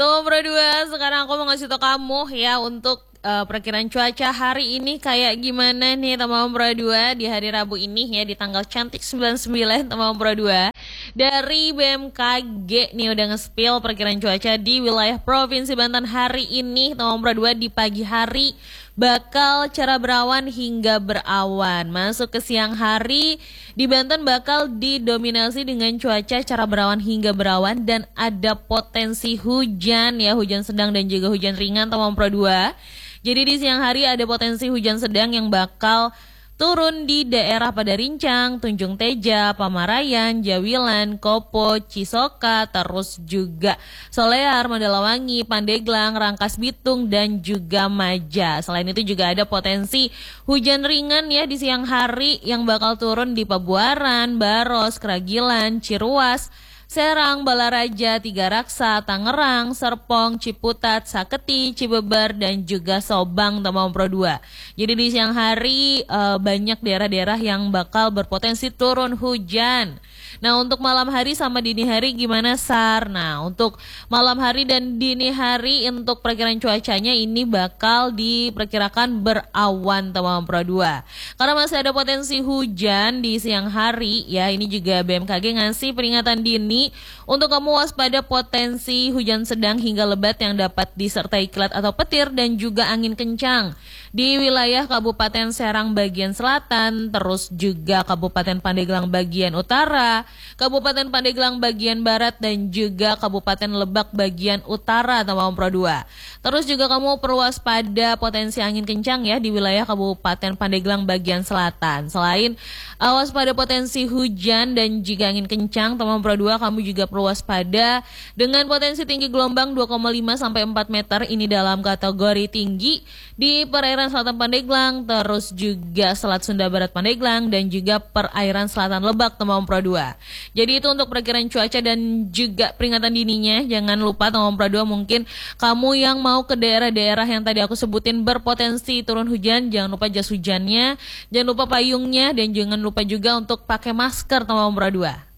Tuh Bro 2, sekarang aku mau ngasih tau kamu ya untuk perkiraan cuaca hari ini kayak gimana nih teman-teman Bro 2 di hari Rabu ini ya di tanggal cantik 99 teman-teman Bro 2. Dari BMKG nih udah nge-spill perkiraan cuaca di wilayah Provinsi Banten hari ini teman-teman Bro 2 di pagi hari bakal cerah berawan hingga berawan. Masuk ke siang hari di Banten bakal didominasi dengan cuaca cerah berawan hingga berawan dan ada potensi hujan ya, hujan sedang dan juga hujan ringan teman-teman Pro 2. Jadi di siang hari ada potensi hujan sedang yang bakal turun di daerah Padarincang, Tunjung Teja, Pamarayan, Jawilan, Kopo, Cisoka, terus juga Solear, Mandalawangi, Pandeglang, Rangkas Bitung, dan juga Maja. Selain itu juga ada potensi hujan ringan ya di siang hari yang bakal turun di Pabuaran, Baros, Kragilan, Ciruas, Serang, Balaraja, Tiga Raksa, Tangerang, Serpong, Ciputat, Saketi, Cibeber, dan juga Sobang teman-teman Pro 2. Jadi di siang hari banyak daerah-daerah yang bakal berpotensi turun hujan. Nah untuk malam hari sama dini hari gimana Sar? Nah untuk malam hari dan dini hari untuk perkiraan cuacanya ini bakal diperkirakan berawan teman-teman Pro 2. Karena masih ada potensi hujan di siang hari ya, ini juga BMKG ngasih peringatan dini untuk kamu waspada potensi hujan sedang hingga lebat yang dapat disertai kilat atau petir dan juga angin kencang di wilayah Kabupaten Serang bagian selatan, terus juga Kabupaten Pandeglang bagian utara, Kabupaten Pandeglang bagian barat, dan juga Kabupaten Lebak bagian utara teman-teman Pro 2. Terus juga kamu perlu waspada potensi angin kencang ya di wilayah Kabupaten Pandeglang bagian selatan. Selain waspada potensi hujan dan juga angin kencang teman-teman Pro 2, kamu juga perlu waspada dengan potensi tinggi gelombang 2,5 sampai 4 meter ini dalam kategori tinggi di perairan selatan Pandeglang, terus juga Selat Sunda Barat Pandeglang, dan juga perairan selatan Lebak teman-teman Pro 2. Jadi itu untuk perkiraan cuaca dan juga peringatan dininya. Jangan lupa teman-teman Pro 2, mungkin kamu yang mau ke daerah-daerah yang tadi aku sebutin berpotensi turun hujan, jangan lupa jas hujannya, jangan lupa payungnya, dan jangan lupa juga untuk pakai masker teman-teman Pro 2.